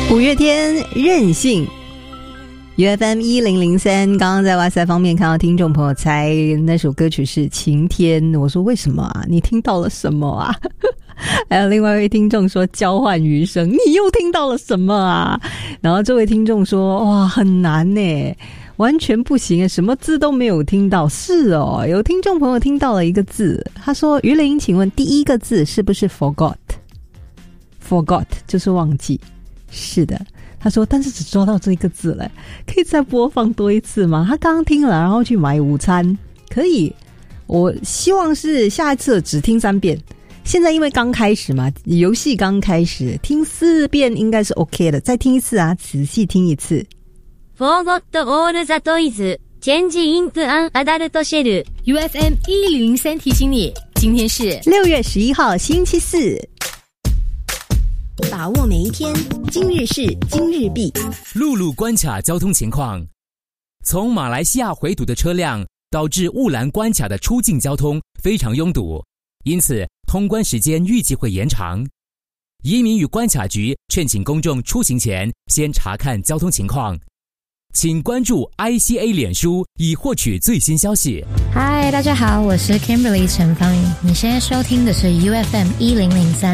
五月天任性 UFM 1003，刚刚在哇塞方面看到听众朋友猜那首歌曲是晴天，我说为什么啊？你听到了什么啊？还有另外一位听众说交换余生，你又听到了什么啊？然后这位听众说哇很难耶，完全不行，什么字都没有听到。是哦，有听众朋友听到了一个字，他说于玲请问第一个字是不是 forgot 就是忘记。是的，他说但是只抓到这一个字了，可以再播放多一次吗？他刚刚听了然后去买午餐，可以，我希望是下一次只听3遍，现在因为刚开始嘛，游戏刚开始，听4遍应该是 OK 的，再听一次啊，仔细听一次。 Forgot all the toys Change into an adult shell。 UFM 1003提醒你，今天是 6月11号星期四， 把握每一天，今日事今日毕。 陆路关卡交通情况：从马来西亚回堵的车辆导致雾兰关卡的出境交通非常拥堵，因此通关时间预计会延长。移民与关卡局劝请公众出行前先查看交通情况，请关注 ICA 脸书以获取最新消息。 嗨，大家好，我是 Kimberly 陈芳宇，你现在收听的是 UFM 1003